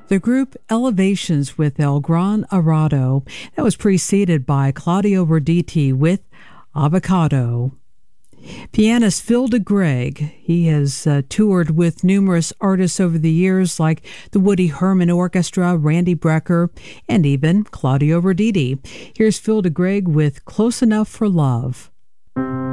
The group Elevations with El Gran Arado. That was preceded by Claudio Roditi with Avocado. Pianist Phil DeGreg, he has toured with numerous artists over the years like the Woody Herman Orchestra, Randy Brecker, and even Claudio Roditi. Here's Phil DeGreg with Close Enough for Love.